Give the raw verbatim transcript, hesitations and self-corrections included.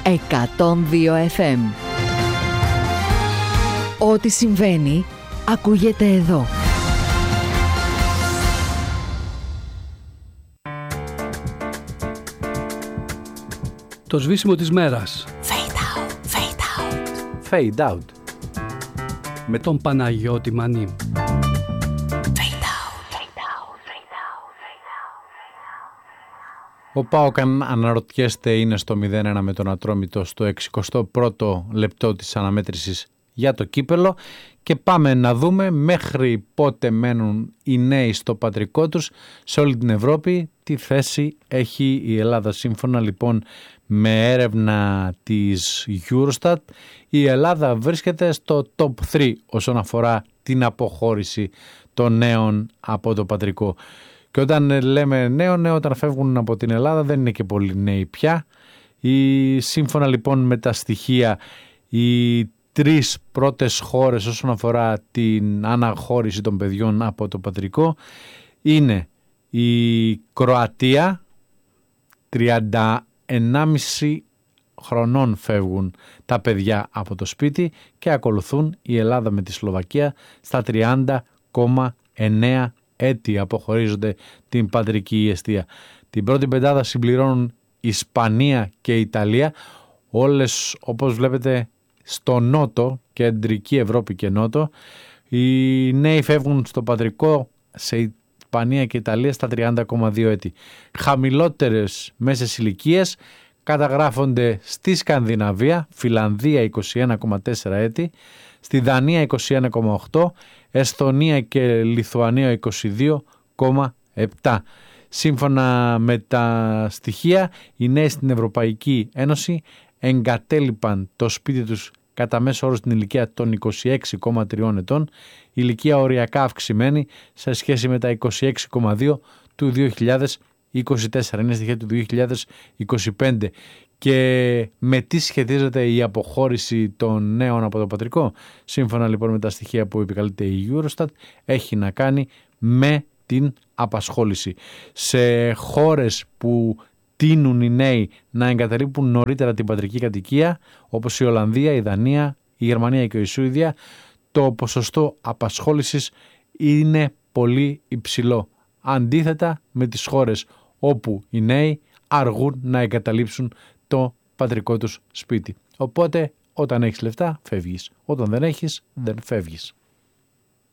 εκατόν δύο εφ εμ. Ό,τι συμβαίνει, ακούγεται εδώ. Το σβήσιμο της μέρας. Fade out, fade out. Fade out. Με τον Παναγιώτη Μανή. Ο ΠΑΟΚ, αν αναρωτιέστε, είναι στο μηδέν ένα με τον Ατρόμητο στο εξηκοστό πρώτο λεπτό της αναμέτρησης για το κύπελο, και πάμε να δούμε μέχρι πότε μένουν οι νέοι στο πατρικό τους σε όλη την Ευρώπη. Τι θέση έχει η Ελλάδα? Σύμφωνα λοιπόν με έρευνα της Eurostat, η Ελλάδα βρίσκεται στο top τρία όσον αφορά την αποχώρηση των νέων από το πατρικό. Και όταν λέμε νέο, νέο όταν φεύγουν από την Ελλάδα δεν είναι και πολύ νέοι πια. Η, σύμφωνα λοιπόν με τα στοιχεία, οι τρεις πρώτες χώρες όσον αφορά την αναχώρηση των παιδιών από το πατρικό είναι η Κροατία, τριάντα ενάμιση χρονών φεύγουν τα παιδιά από το σπίτι, και ακολουθούν η Ελλάδα με τη Σλοβακία στα τριάντα κόμμα εννέα έτη αποχωρίζονται την πατρική εστία. Την πρώτη πεντάδα συμπληρώνουν Ισπανία και Ιταλία, όλες όπως βλέπετε στο νότο, κεντρική Ευρώπη και νότο. Οι νέοι φεύγουν στο πατρικό σε Ισπανία και Ιταλία στα τριάντα κόμμα δύο έτη. Χαμηλότερες μέσες ηλικίες καταγράφονται στη Σκανδιναβία, Φιλανδία είκοσι ένα κόμμα τέσσερα έτη, στη Δανία είκοσι ένα κόμμα οκτώ, Εσθονία και Λιθουανία είκοσι δύο κόμμα επτά. Σύμφωνα με τα στοιχεία, οι νέοι στην Ευρωπαϊκή Ένωση εγκατέλειπαν το σπίτι τους κατά μέσο όρο στην ηλικία των είκοσι έξι κόμμα τρία ετών, ηλικία οριακά αυξημένη σε σχέση με τα είκοσι έξι κόμμα δύο του δύο χιλιάδες είκοσι τέσσερα. Είναι στοιχεία του δύο χιλιάδες είκοσι πέντε. Και με τι σχετίζεται η αποχώρηση των νέων από το πατρικό? Σύμφωνα λοιπόν με τα στοιχεία που επικαλείται η Eurostat, έχει να κάνει με την απασχόληση. Σε χώρες που τείνουν οι νέοι να εγκαταλείπουν νωρίτερα την πατρική κατοικία, όπως η Ολλανδία, η Δανία, η Γερμανία και η Σουηδία, το ποσοστό απασχόλησης είναι πολύ υψηλό. Αντίθετα με τις χώρες όπου οι νέοι αργούν να εγκαταλείψουν το πατρικό τους σπίτι. Οπότε όταν έχεις λεφτά φεύγεις, όταν δεν έχεις δεν φεύγεις.